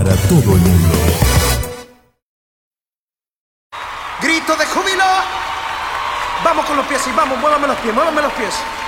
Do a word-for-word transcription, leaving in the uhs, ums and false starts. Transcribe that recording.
para todo el mundo. Grito de júbilo. Vamos con los pies y vamos, muévame los pies, muévame los pies.